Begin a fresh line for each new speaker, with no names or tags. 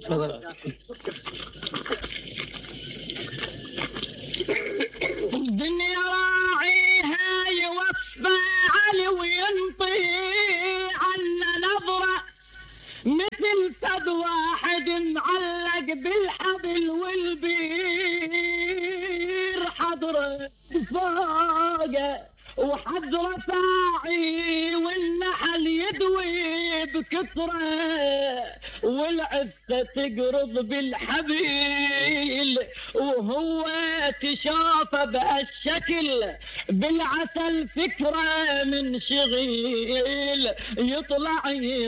الدنيا راعيها يوفى علي وينطي عنا نظرة مثل صد واحد معلق بالحبل والبير حضرة فوقه وحضرة ساعي والنحل يدوي بكثرة والعفة تقرض بالحبيل وهو تشافى بهالشكل بالعسل فكرة من شغيل يطلع